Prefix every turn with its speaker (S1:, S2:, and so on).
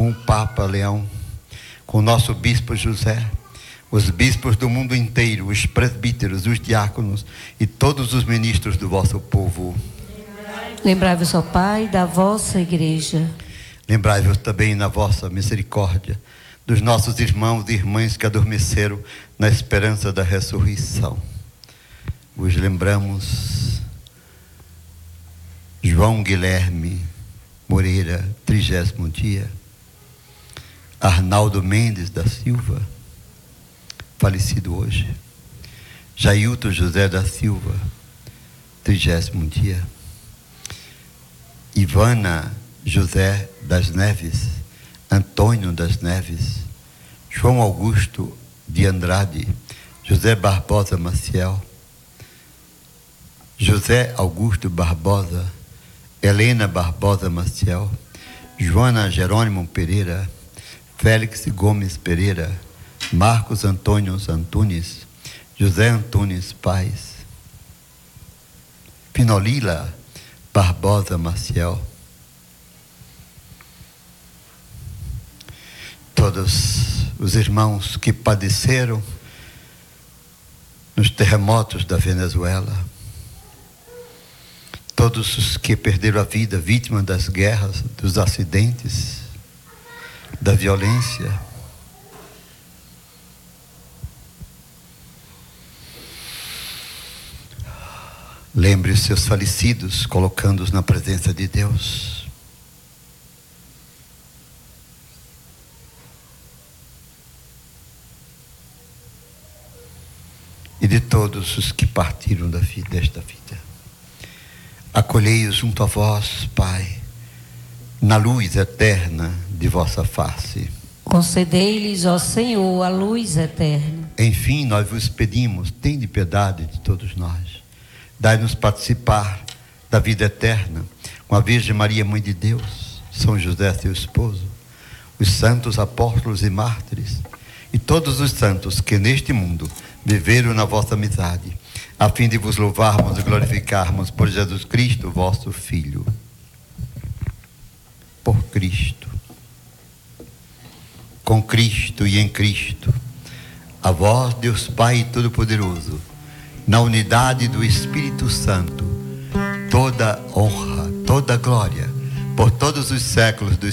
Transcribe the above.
S1: com o Papa Leão, com o nosso Bispo José, os bispos do mundo inteiro, os presbíteros, os diáconos e todos os ministros do vosso povo.
S2: Lembrai-vos, ó Pai, da vossa igreja.
S1: Lembrai-vos também na vossa misericórdia dos nossos irmãos e irmãs que adormeceram na esperança da ressurreição. Vos lembramos João Guilherme Moreira, 30º dia. Arnaldo Mendes da Silva, falecido hoje. Jailton José da Silva, 30º dia. Ivana José das Neves, Antônio das Neves, João Augusto de Andrade, José Barbosa Maciel, José Augusto Barbosa, Helena Barbosa Maciel, Joana Jerônimo Pereira, Félix Gomes Pereira, Marcos Antônio Antunes, José Antunes Paz, Pinolila Barbosa Maciel, todos os irmãos que padeceram nos terremotos da Venezuela, todos os que perderam a vida vítima das guerras, dos acidentes, da violência. Lembre os seus falecidos, colocando-os na presença de Deus. E de todos os que partiram desta vida. Acolhei-os junto a vós, Pai, na luz eterna de vossa face.
S2: Concedei-lhes, ó Senhor, a luz eterna.
S1: Enfim, nós vos pedimos, tende piedade de todos nós. Dai-nos participar da vida eterna com a Virgem Maria, Mãe de Deus, São José, seu esposo, os santos apóstolos e mártires, e todos os santos que neste mundo viveram na vossa amizade, a fim de vos louvarmos e glorificarmos por Jesus Cristo, vosso Filho. Por Cristo, com Cristo e em Cristo, a vós, Deus Pai Todo-Poderoso, na unidade do Espírito Santo, toda honra, toda glória, por todos os séculos dos